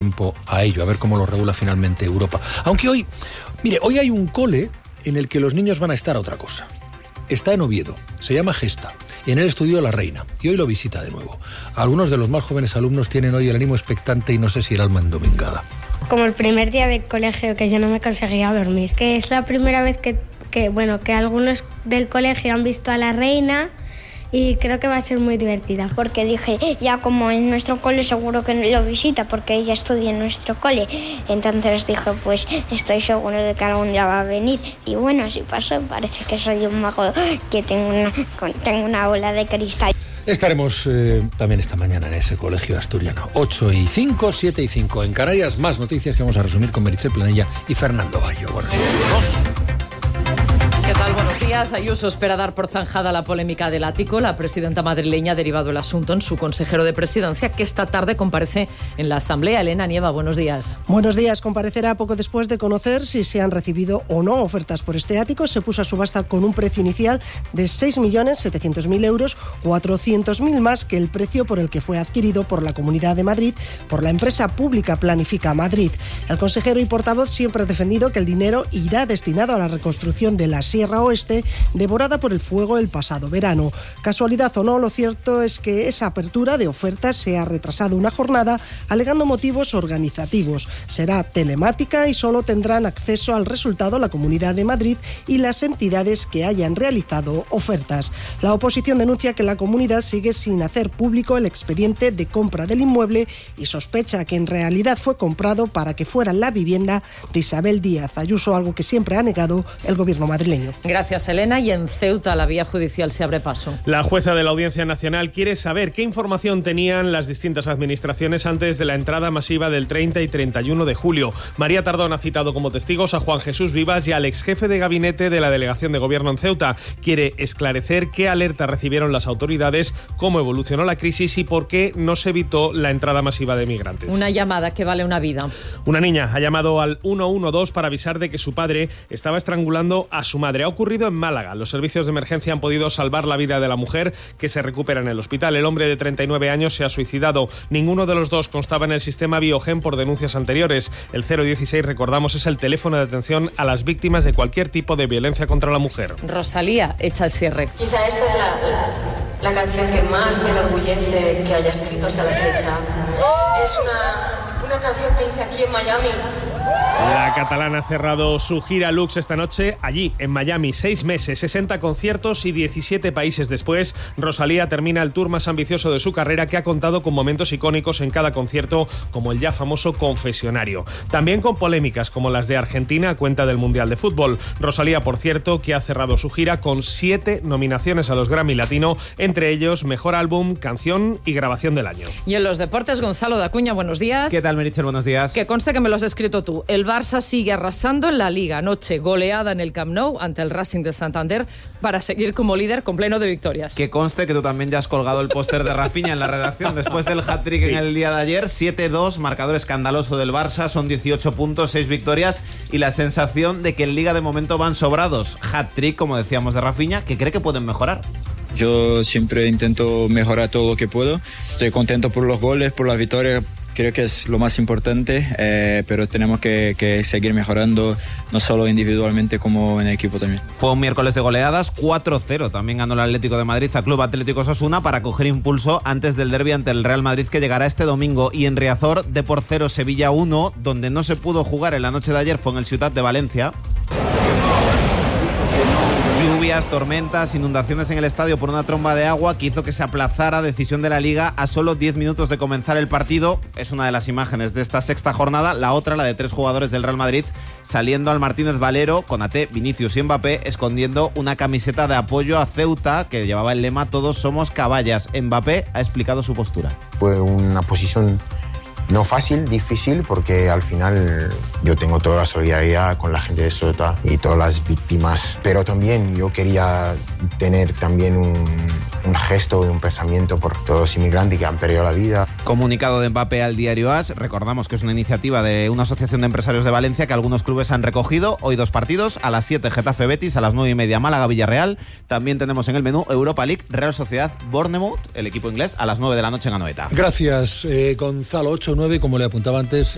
tiempo a ello, a ver cómo lo regula finalmente Europa. Aunque hoy hay un cole en el que los niños van a estar a otra cosa. Está en Oviedo, se llama Gesta, y en él estudió La Reina, y hoy lo visita de nuevo. Algunos de los más jóvenes alumnos tienen hoy el ánimo expectante y no sé si el alma endomingada. Como el primer día de colegio, que yo no me conseguía dormir, que es la primera vez que algunos del colegio han visto a La Reina, y creo que va a ser muy divertida. Porque dije, ya como en nuestro cole seguro que lo visita, porque ella estudia en nuestro cole. Entonces dije, pues estoy seguro de que algún día va a venir. Y bueno, así pasó, parece que soy un mago, que tengo una bola de cristal. Estaremos también esta mañana en ese colegio asturiano. 8:05, 7:05 en Canarias. Más noticias que vamos a resumir con Meritxell Planella y Fernando Bayo. Buenos días. ¿Qué tal? Buenos días. Ayuso espera dar por zanjada la polémica del ático. La presidenta madrileña ha derivado el asunto en su consejero de presidencia, que esta tarde comparece en la Asamblea. Elena Nieva, buenos días. Buenos días. Comparecerá poco después de conocer si se han recibido o no ofertas por este ático. Se puso a subasta con un precio inicial de 6.700.000 euros, 400.000 más que el precio por el que fue adquirido por la Comunidad de Madrid por la empresa pública Planifica Madrid. El consejero y portavoz siempre ha defendido que el dinero irá destinado a la reconstrucción de la Sierra Oeste, devorada por el fuego el pasado verano. Casualidad o no, lo cierto es que esa apertura de ofertas se ha retrasado una jornada alegando motivos organizativos. Será telemática y solo tendrán acceso al resultado la Comunidad de Madrid y las entidades que hayan realizado ofertas. La oposición denuncia que la comunidad sigue sin hacer público el expediente de compra del inmueble y sospecha que en realidad fue comprado para que fuera la vivienda de Isabel Díaz Ayuso, algo que siempre ha negado el gobierno madrileño. Gracias, Elena. Y en Ceuta la vía judicial se abre paso. La jueza de la Audiencia Nacional quiere saber qué información tenían las distintas administraciones antes de la entrada masiva del 30 y 31 de julio. María Tardón ha citado como testigos a Juan Jesús Vivas y al exjefe de gabinete de la Delegación de Gobierno en Ceuta. Quiere esclarecer qué alerta recibieron las autoridades, cómo evolucionó la crisis y por qué no se evitó la entrada masiva de migrantes. Una llamada que vale una vida. Una niña ha llamado al 112 para avisar de que su padre estaba estrangulando a su madre. Ha ocurrido en Málaga. Los servicios de emergencia han podido salvar la vida de la mujer, que se recupera en el hospital. El hombre de 39 años se ha suicidado. Ninguno de los dos constaba en el sistema Biogen por denuncias anteriores. El 016, recordamos, es el teléfono de atención a las víctimas de cualquier tipo de violencia contra la mujer. Rosalía echa el cierre. Quizá esta es la canción que más me enorgullece que haya escrito hasta la fecha. Es una canción que hice aquí en Miami. La catalana ha cerrado su gira Lux esta noche allí, en Miami. 6 meses, 60 conciertos y 17 países después, Rosalía termina el tour más ambicioso de su carrera, que ha contado con momentos icónicos en cada concierto, como el ya famoso confesionario. También con polémicas como las de Argentina a cuenta del Mundial de Fútbol. Rosalía, por cierto, que ha cerrado su gira con 7 nominaciones a los Grammy Latino, entre ellos Mejor Álbum, Canción y Grabación del Año. Y en los deportes, Gonzalo Dacuña, buenos días. ¿Qué tal, Meritxell? Buenos días. Que conste que me lo has escrito tú. El Barça sigue arrasando en la Liga. Anoche goleada en el Camp Nou ante el Racing de Santander para seguir como líder con pleno de victorias. Que conste que tú también ya has colgado el póster de Rafinha en la redacción después del hat-trick en el día de ayer. 7-2, marcador escandaloso del Barça, son 18 puntos, 6 victorias y la sensación de que en Liga de momento van sobrados. Hat-trick, como decíamos, de Rafinha, que cree que pueden mejorar. Yo siempre intento mejorar todo lo que puedo. Estoy contento por los goles, por la victoria. Creo que es lo más importante, pero tenemos que seguir mejorando, no solo individualmente como en equipo también. Fue un miércoles de goleadas, 4-0. También ganó el Atlético de Madrid a Club Atlético Osasuna para coger impulso antes del derbi ante el Real Madrid, que llegará este domingo. Y en Riazor, Depor 0, Sevilla 1, donde no se pudo jugar en la noche de ayer fue en el Ciutat de Valencia. Lluvias, tormentas, inundaciones en el estadio por una tromba de agua que hizo que se aplazara, decisión de la Liga, a solo 10 minutos de comenzar el partido. Es una de las imágenes de esta sexta jornada. La otra, la de 3 jugadores del Real Madrid saliendo al Martínez Valero, Konaté, Vinicius y Mbappé, escondiendo una camiseta de apoyo a Ceuta que llevaba el lema "Todos somos caballas". Mbappé ha explicado su postura. Fue una posición no fácil, difícil, porque al final yo tengo toda la solidaridad con la gente de Ceuta y todas las víctimas, pero también yo quería tener también un gesto y un pensamiento por todos los inmigrantes que han perdido la vida. Comunicado de Mbappé al diario AS. Recordamos que es una iniciativa de una asociación de empresarios de Valencia que algunos clubes han recogido. Hoy 2 partidos, a las 7 Getafe Betis, a las 9:30 Málaga Villarreal. También tenemos en el menú Europa League, Real Sociedad Bournemouth, el equipo inglés, a las 9 de la noche en Anoeta. Gracias, Gonzalo. 8-9, como le apuntaba antes,